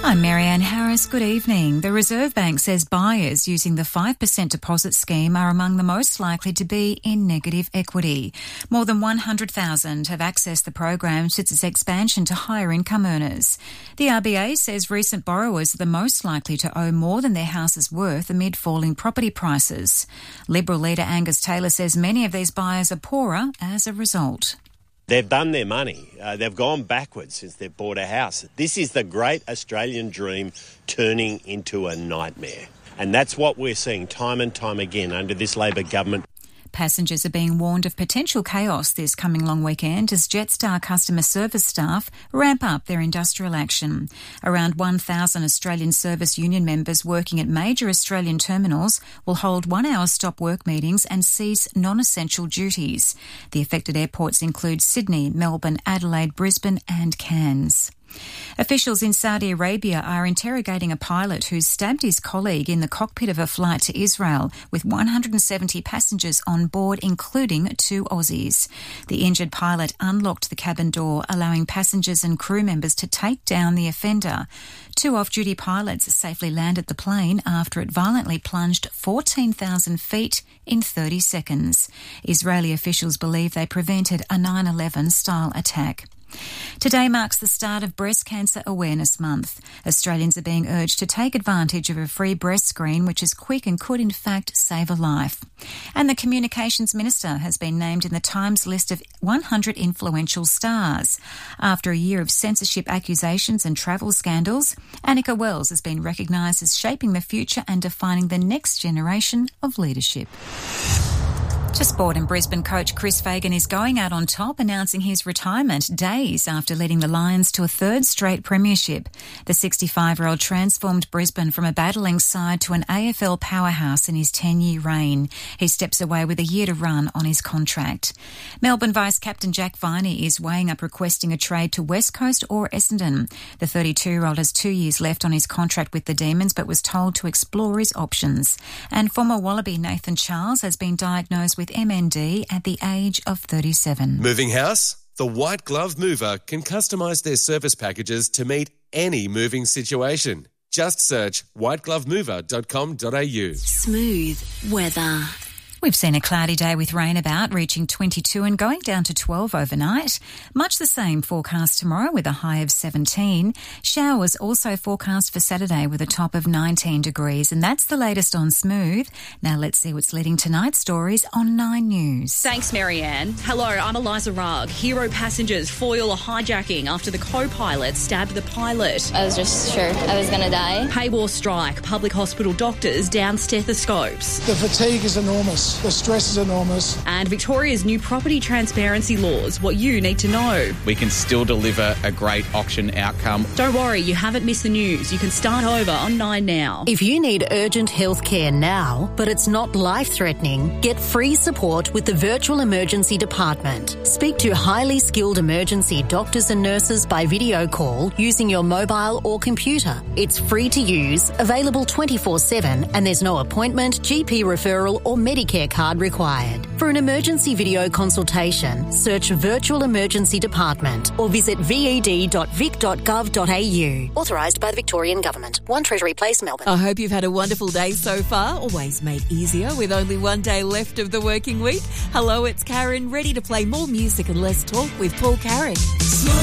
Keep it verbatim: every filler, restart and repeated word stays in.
I'm Marianne Harris. Good evening. The Reserve Bank says buyers using the five percent deposit scheme are among the most likely to be in negative equity. More than one hundred thousand have accessed the program since its expansion to higher income earners. The R B A says recent borrowers are the most likely to owe more than their house is worth amid falling property prices. Liberal leader Angus Taylor says many of these buyers are poorer as a result. They've done their money. Uh, they've gone backwards since they've bought a house. This is the great Australian dream turning into a nightmare. And that's what we're seeing time and time again under this Labor government. Passengers are being warned of potential chaos this coming long weekend as Jetstar customer service staff ramp up their industrial action. Around one thousand Australian Service Union members working at major Australian terminals will hold one-hour stop work meetings and cease non-essential duties. The affected airports include Sydney, Melbourne, Adelaide, Brisbane and Cairns. Officials in Saudi Arabia are interrogating a pilot who stabbed his colleague in the cockpit of a flight to Israel with one hundred seventy passengers on board, including two Aussies. The injured pilot unlocked the cabin door, allowing passengers and crew members to take down the offender. Two off-duty pilots safely landed the plane after it violently plunged fourteen thousand feet in thirty seconds. Israeli officials believe they prevented a nine eleven style attack. Today marks the start of Breast Cancer Awareness Month. Australians are being urged to take advantage of a free breast screen, which is quick and could in fact save a life. And the Communications Minister has been named in the Times list of one hundred influential stars. After a year of censorship accusations and travel scandals, Annika Wells has been recognised as shaping the future and defining the next generation of leadership. To sport, and Brisbane coach Chris Fagan is going out on top, announcing his retirement days after leading the Lions to a third straight premiership. The sixty-five-year-old transformed Brisbane from a battling side to an A F L powerhouse in his ten-year reign. He steps away with a year to run on his contract. Melbourne Vice-Captain Jack Viney is weighing up requesting a trade to West Coast or Essendon. The thirty-two-year-old has two years left on his contract with the Demons but was told to explore his options. And former Wallaby Nathan Charles has been diagnosed with M N D at the age of thirty-seven. Moving house? The White Glove Mover can customise their service packages to meet any moving situation. Just search white glove mover dot com dot a u. Smooth weather. We've seen a cloudy day with rain about, reaching twenty-two and going down to twelve overnight. Much the same forecast tomorrow with a high of seventeen. Showers also forecast for Saturday with a top of nineteen degrees. And that's the latest on Smooth. Now let's see what's leading tonight's stories on Nine News. Thanks, Marianne. Hello, I'm Eliza Rugg. Hero passengers foil a hijacking after the co-pilot stabbed the pilot. I was just sure I was going to die. Pay war strike. Public hospital doctors down stethoscopes. The fatigue is enormous. The stress is enormous. And Victoria's new property transparency laws, what you need to know. We can still deliver a great auction outcome. Don't worry, you haven't missed the news. You can start over on Nine Now. If you need urgent health care now, but it's not life-threatening, get free support with the Virtual Emergency Department. Speak to highly skilled emergency doctors and nurses by video call using your mobile or computer. It's free to use, available twenty-four seven, and there's no appointment, G P referral or Medicare card required. For an emergency video consultation, search Virtual Emergency Department or visit v e d dot vic dot gov dot a u. Authorised by the Victorian Government. one Treasury Place, Melbourne. I hope you've had a wonderful day so far, always made easier with only one day left of the working week. Hello, it's Karen, ready to play more music and less talk with Paul Carrick.